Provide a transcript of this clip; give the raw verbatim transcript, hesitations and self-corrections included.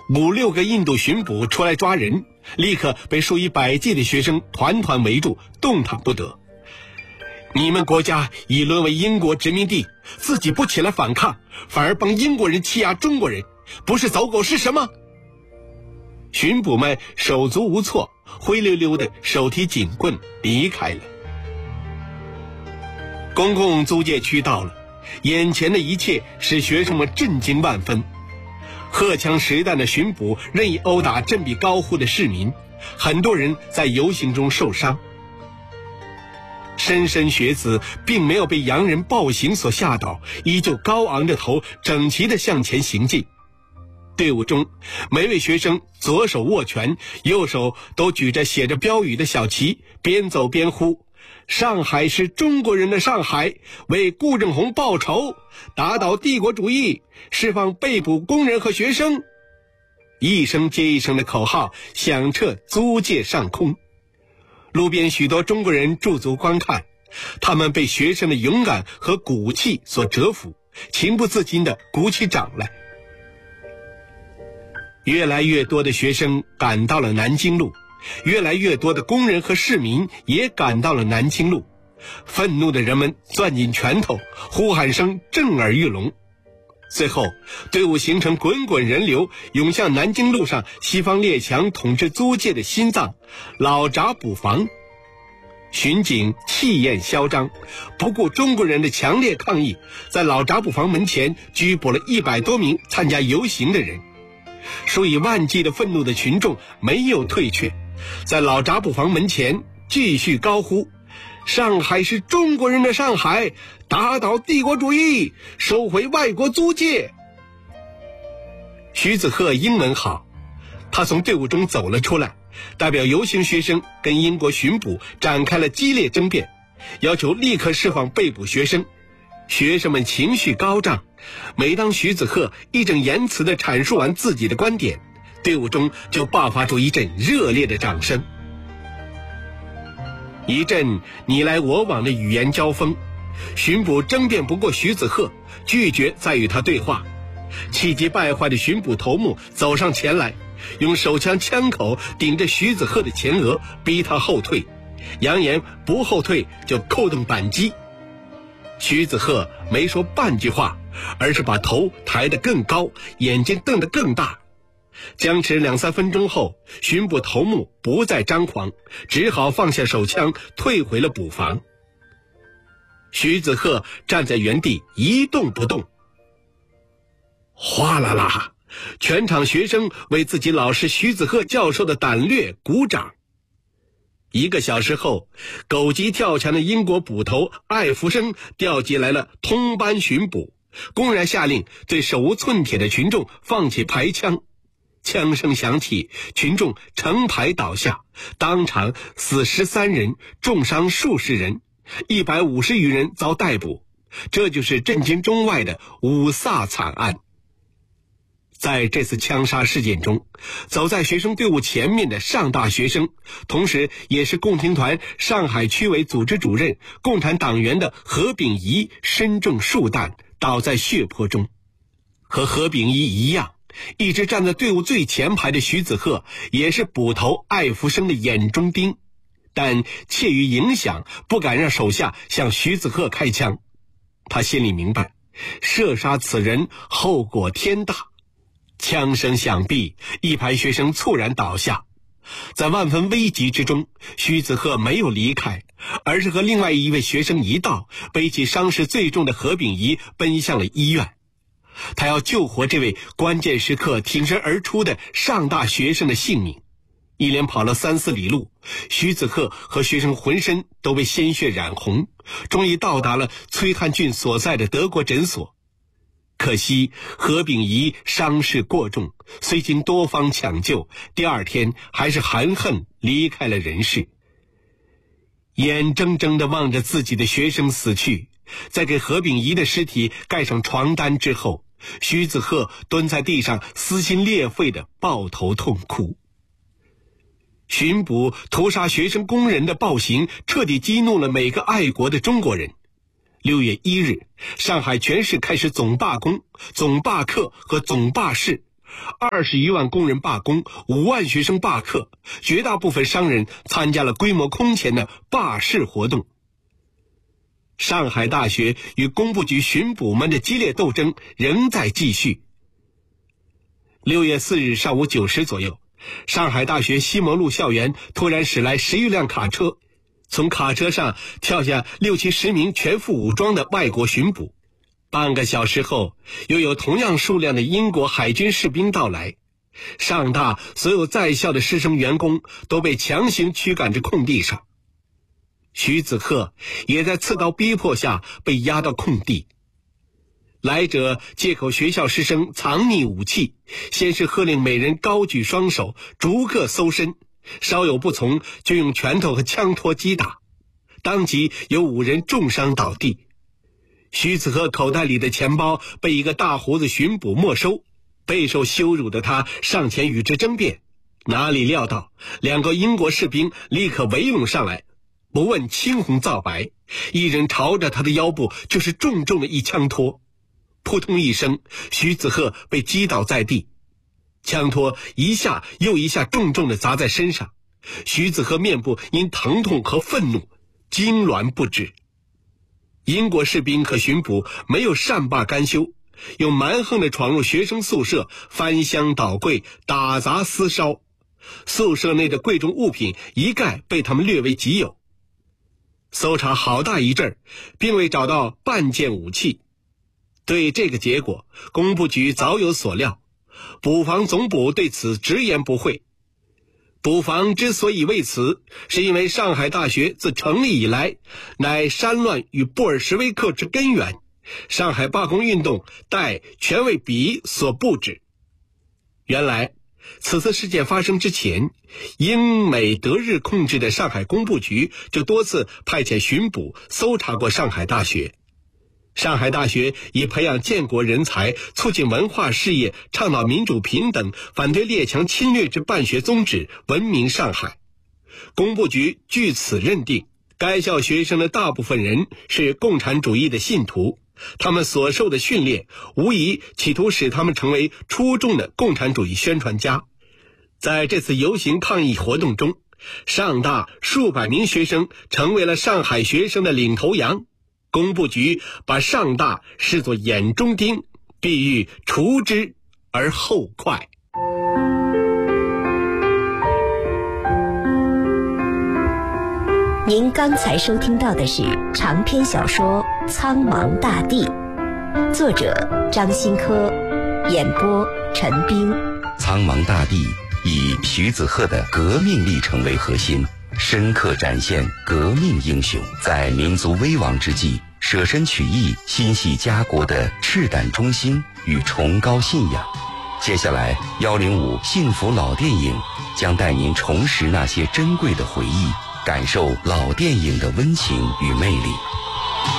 五六个印度巡捕出来抓人，立刻被数以百计的学生团团围住，动弹不得。你们国家已沦为英国殖民地，自己不起来反抗，反而帮英国人欺压中国人，不是走狗是什么？巡捕们手足无措，灰溜溜的手提警棍离开了。公共租界区到了，眼前的一切使学生们震惊万分。荷枪实弹的巡捕任意殴打振臂高呼的市民，很多人在游行中受伤。莘莘学子并没有被洋人暴行所吓倒，依旧高昂着头，整齐地向前行进。队伍中，每位学生左手握拳，右手都举着写着标语的小旗，边走边呼：上海是中国人的上海，为顾正红报仇，打倒帝国主义，释放被捕工人和学生。一声接一声的口号响彻租界上空。路边许多中国人驻足观看，他们被学生的勇敢和骨气所折服，情不自禁地鼓起掌来。越来越多的学生赶到了南京路，越来越多的工人和市民也赶到了南京路。愤怒的人们攥紧拳头，呼喊声震耳欲聋。最后，队伍形成滚滚人流，涌向南京路上西方列强统治租界的心脏——老闸捕房。巡警气焰嚣张，不顾中国人的强烈抗议，在老闸捕房门前拘捕了一百多名参加游行的人。数以万计的愤怒的群众没有退却，在老闸捕房门前继续高呼：上海是中国人的上海，打倒帝国主义，收回外国租界。徐子鹤英文好，他从队伍中走了出来，代表游行学生跟英国巡捕展开了激烈争辩，要求立刻释放被捕学生。学生们情绪高涨，每当徐子鹤义正言辞地阐述完自己的观点，队伍中就爆发出一阵热烈的掌声。一阵你来我往的语言交锋，巡捕争辩不过徐子鹤，拒绝再与他对话。气急败坏的巡捕头目走上前来，用手枪枪口顶着徐子鹤的前额，逼他后退，扬言不后退就扣动扳机。徐子鹤没说半句话，而是把头抬得更高，眼睛瞪得更大。僵持两三分钟后，巡捕头目不再张狂，只好放下手枪，退回了捕房。徐子鹤站在原地一动不动。哗啦啦，全场学生为自己老师徐子鹤教授的胆略鼓掌。一个小时后，狗急跳墙的英国捕头艾福生调集来了通班巡捕，公然下令对手无寸铁的群众放起排枪。枪声响起，群众成排倒下，当场死十三人，重伤数十人，一百五十余人遭逮捕。这就是震惊中外的五卅惨案。在这次枪杀事件中，走在学生队伍前面的上大学生，同时也是共青团上海区委组织主任、共产党员的何炳仪身中数弹，倒在血泊中。和何炳仪一样，一直站在队伍最前排的徐子鹤也是捕头艾福生的眼中钉，但怯于影响，不敢让手下向徐子鹤开枪。他心里明白，射杀此人后果天大。枪声响毕，一排学生猝然倒下。在万分危急之中，徐子鹤没有离开，而是和另外一位学生一道，背起伤势最重的何炳仪奔向了医院。他要救活这位关键时刻挺身而出的上大学生的性命。一连跑了三四里路，徐子鹤和学生浑身都被鲜血染红，终于到达了崔汉俊所在的德国诊所。可惜何炳仪伤势过重，虽经多方抢救，第二天还是含恨离开了人世。眼睁睁地望着自己的学生死去，在给何炳仪的尸体盖上床单之后，徐子鹤蹲在地上撕心裂肺地抱头痛哭。巡捕屠杀学生工人的暴行彻底激怒了每个爱国的中国人。六月一日，上海全市开始总罢工、总罢课和总罢市， 二十余万工人罢工，五万学生罢课，绝大部分商人参加了规模空前的罢市活动。上海大学与工部局巡捕们的激烈斗争仍在继续。六月四日上午九时左右，上海大学西蒙路校园突然驶来十余辆卡车，从卡车上跳下六七十名全副武装的外国巡捕。半个小时后，又有同样数量的英国海军士兵到来。上大所有在校的师生员工都被强行驱赶至空地上。徐子鹤也在刺刀逼迫下被押到空地。来者借口学校师生藏匿武器，先是喝令每人高举双手，逐个搜身，稍有不从就用拳头和枪托击打，当即有五人重伤倒地。徐子鹤口袋里的钱包被一个大胡子巡捕没收，备受羞辱的他上前与之争辩，哪里料到两个英国士兵立刻围拢上来，不问青红皂白，一人朝着他的腰部就是重重的一枪托，扑通一声，徐子鹤被击倒在地，枪托一下又一下重重地砸在身上，徐子鹤面部因疼痛和愤怒痉挛不止。英国士兵和巡捕没有善罢甘休，又蛮横地闯入学生宿舍，翻箱倒柜，打砸撕烧，宿舍内的贵重物品一概被他们掠为己有。搜查好大一阵儿，并未找到半件武器。对这个结果，工部局早有所料，捕房总捕对此直言不讳。捕房之所以为此，是因为上海大学自成立以来，乃山乱与布尔什维克之根源，上海罢工运动待全为彼所布置。原来此次事件发生之前，英美德日控制的上海工部局就多次派遣巡捕搜查过上海大学。上海大学以培养建国人才、促进文化事业、倡导民主平等、反对列强侵略之办学宗旨闻名上海。工部局据此认定，该校学生的大部分人是共产主义的信徒，他们所受的训练无疑企图使他们成为出众的共产主义宣传家。在这次游行抗议活动中，上大数百名学生成为了上海学生的领头羊。工部局把上大视作眼中钉，必欲除之而后快。 您刚才收听到的是长篇小说《苍茫大地》，作者张新科，演播陈斌。 苍茫大地以徐子鹤的革命历程为核心，深刻展现革命英雄在民族危亡之际舍身取义、心系家国的赤胆忠心与崇高信仰。接下来一零五幸福老电影将带您重拾那些珍贵的回忆，感受老电影的温情与魅力。